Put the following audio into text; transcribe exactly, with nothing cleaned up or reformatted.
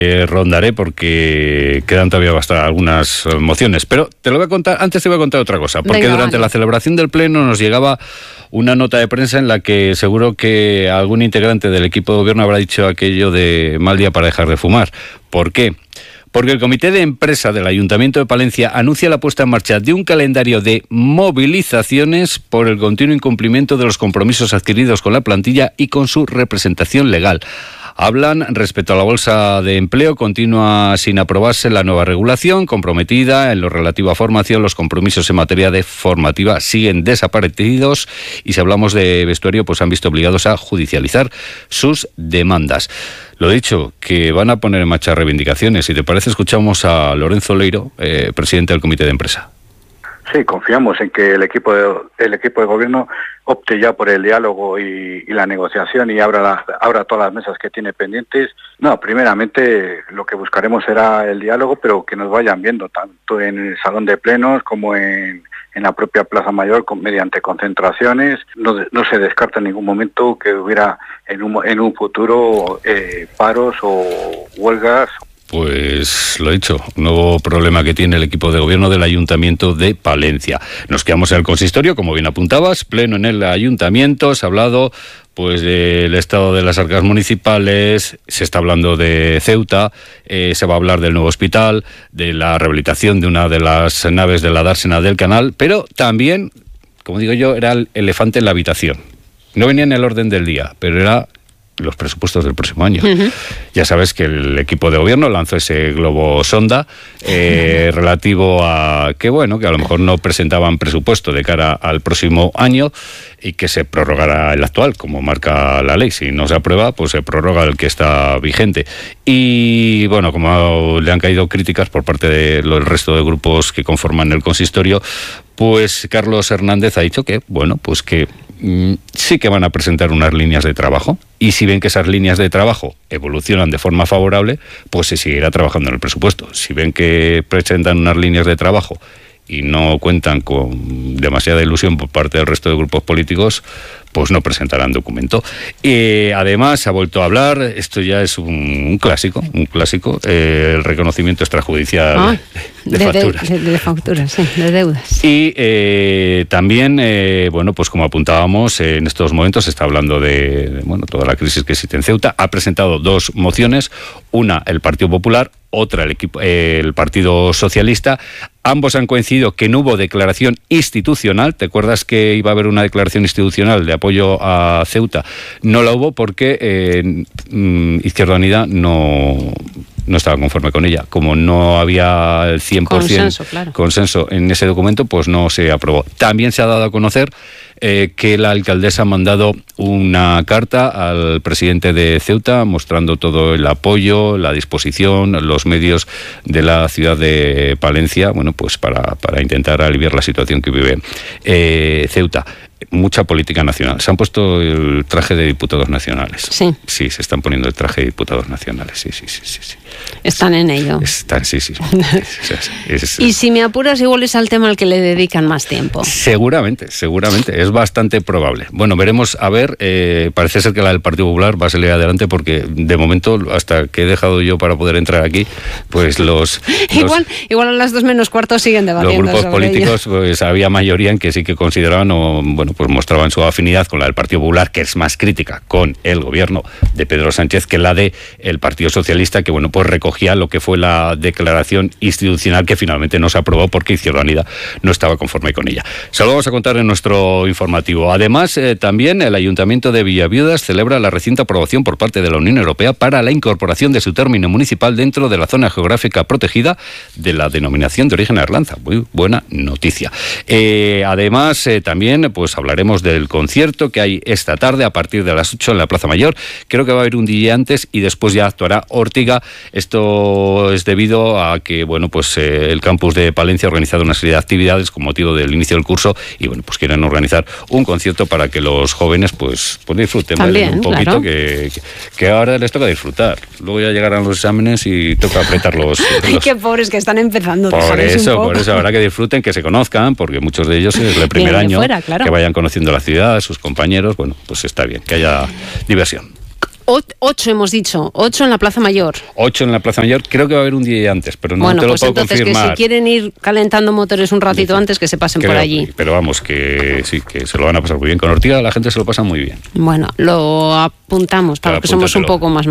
Eh, rondaré porque quedan todavía bastante algunas mociones, pero te lo voy a contar, antes te voy a contar otra cosa, porque Venga, durante vale. la celebración del pleno nos llegaba una nota de prensa en la que seguro que algún integrante del equipo de gobierno habrá dicho aquello de mal día para dejar de fumar. ¿Por qué? Porque el Comité de Empresa del Ayuntamiento de Palencia anuncia la puesta en marcha de un calendario de movilizaciones por el continuo incumplimiento de los compromisos adquiridos con la plantilla y con su representación legal. Hablan respecto a la bolsa de empleo, continúa sin aprobarse la nueva regulación comprometida en lo relativo a formación. Los compromisos en materia de formativa siguen desaparecidos y si hablamos de vestuario, pues han visto obligados a judicializar sus demandas. Lo dicho, que van a poner en marcha reivindicaciones. Si te parece, escuchamos a Lorenzo Leiro, eh, presidente del Comité de Empresa. Sí, confiamos en que el equipo de, el equipo de gobierno opte ya por el diálogo y, y la negociación y abra, la, abra todas las mesas que tiene pendientes. No, primeramente lo que buscaremos será el diálogo, pero que nos vayan viendo tanto en el salón de plenos como en, en la propia Plaza Mayor con, mediante concentraciones. No, no se descarta en ningún momento que hubiera en un, en un futuro eh, paros o huelgas. Pues lo he dicho, nuevo problema que tiene el equipo de gobierno del Ayuntamiento de Palencia. Nos quedamos en el consistorio, como bien apuntabas, pleno en el Ayuntamiento, se ha hablado pues del estado de las arcas municipales, se está hablando de Ceuta, eh, se va a hablar del nuevo hospital, de la rehabilitación de una de las naves de la dársena del canal, pero también, como digo yo, era el elefante en la habitación. No venía en el orden del día, pero era los presupuestos del próximo año. Uh-huh. Ya sabes que el equipo de gobierno lanzó ese globo sonda eh, uh-huh. relativo a que, bueno, que a lo mejor no presentaban presupuesto de cara al próximo año y que se prorrogará el actual, como marca la ley. Si no se aprueba, pues se prorroga el que está vigente. Y, bueno, como le han caído críticas por parte del resto de grupos que conforman el consistorio, pues Carlos Hernández ha dicho que, bueno, pues que mm, sí que van a presentar unas líneas de trabajo y si ven que esas líneas de trabajo evolucionan de forma favorable, pues se seguirá trabajando en el presupuesto. Si ven que presentan unas líneas de trabajo y no cuentan con demasiada ilusión por parte del resto de grupos políticos, pues no presentarán documento. Eh, además, se ha vuelto a hablar, esto ya es un, un clásico, un clásico, eh, el reconocimiento extrajudicial ah, de, de, de facturas. De, de, de facturas, sí, de deudas. Y eh, también, eh, bueno, pues como apuntábamos, eh, en estos momentos se está hablando de, de, bueno, toda la crisis que existe en Ceuta. Ha presentado dos mociones, una el Partido Popular, otra el, equipo, eh, el Partido Socialista. Ambos han coincidido que no hubo declaración institucional. ¿Te acuerdas que iba a haber una declaración institucional de apoyo a Ceuta? No la hubo porque eh, Izquierda Unida no, no estaba conforme con ella. Como no había el cien por ciento consenso, claro. consenso en ese documento, pues no se aprobó. También se ha dado a conocer Eh, que la alcaldesa ha mandado una carta al presidente de Ceuta mostrando todo el apoyo, la disposición, los medios de la ciudad de Palencia, bueno, pues para, para intentar aliviar la situación que vive eh, Ceuta. Mucha política nacional. Se han puesto el traje de diputados nacionales. Sí. Sí, se están poniendo el traje de diputados nacionales. Sí, sí, sí, sí. sí. Están en ello. Están, sí, sí. es, es, es, y si me apuras, igual es al tema al que le dedican más tiempo. Seguramente, seguramente. Es bastante probable. Bueno, veremos. A ver, eh, parece ser que la del Partido Popular va a salir adelante porque de momento, hasta que he dejado yo para poder entrar aquí, pues los... igual, los, igual a las dos menos cuarto siguen debatiendo. Los grupos sobre políticos, ello. Pues había mayoría en que sí que consideraban o, bueno, pues mostraban su afinidad con la del Partido Popular, que es más crítica con el gobierno de Pedro Sánchez que la de el Partido Socialista, que bueno, pues recogía lo que fue la declaración institucional que finalmente no se aprobó porque Izquierda Unida no estaba conforme con ella. Se lo vamos a contar en nuestro informativo. Además, eh, también el Ayuntamiento de Villaviudas celebra la reciente aprobación por parte de la Unión Europea para la incorporación de su término municipal dentro de la zona geográfica protegida de la denominación de origen Arlanza. Muy buena noticia. Eh, además, eh, también pues hablaremos del concierto que hay esta tarde a partir de las ocho en la Plaza Mayor. Creo que va a haber un día antes y después ya actuará Ortiga. Esto es debido a que, bueno, pues eh, el campus de Palencia ha organizado una serie de actividades con motivo del inicio del curso y, bueno, pues quieren organizar un concierto para que los jóvenes, pues, pues disfruten También, un poquito, claro. que, que ahora les toca disfrutar. Luego ya llegarán los exámenes y toca apretar los... Ay, los... qué pobres que están empezando. Por eso, por eso habrá que disfruten, que se conozcan, porque muchos de ellos es el primer año, fuera, claro. que vayan conociendo la ciudad, sus compañeros, bueno, pues está bien, que haya diversión. O, ocho hemos dicho, ocho en la Plaza Mayor. Ocho en la Plaza Mayor, creo que va a haber un día antes, pero no bueno, te lo pues puedo entonces confirmar. Que si quieren ir calentando motores un ratito Sí, antes, que se pasen creo, por allí. Pero vamos, que sí, que se lo van a pasar muy bien. Con Ortiga la gente se lo pasa muy bien. Bueno, lo apuntamos para Claro, que somos un apúntatelo. poco más